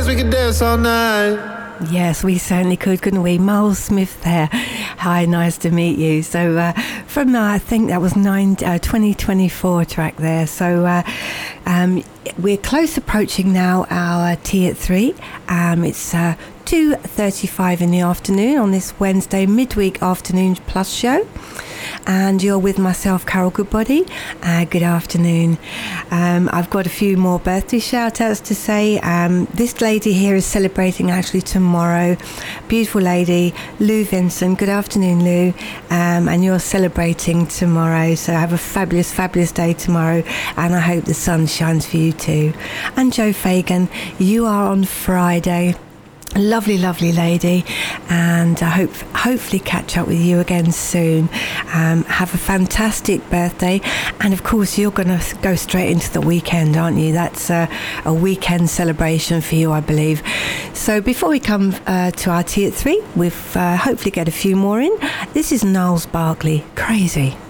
dance, we could dance all night. Yes, we certainly could, couldn't we? Miles Smith there. Hi, nice to meet you. So from I think that was 2024 track there. So we're close approaching now our tea at 3. It's 2:35 in the afternoon on this Wednesday midweek afternoon plus show. And you're with myself, Carol Goodbody. Good afternoon. I've got a few more birthday shout outs to say. This lady here is celebrating actually tomorrow. Beautiful lady, Lou Vincent. Good afternoon, Lou. And you're celebrating tomorrow. So have a fabulous, fabulous day tomorrow. And I hope the sun shines for you too. And Joe Fagan, you are on Friday. Lovely, lovely lady, and I hopefully catch up with you again soon. Have a fantastic birthday, and of course you're going to go straight into the weekend, aren't you? That's a weekend celebration for you, I believe. So before we come to our tea at 3, we've hopefully get a few more in. This is Gnarls Barkley, Crazy.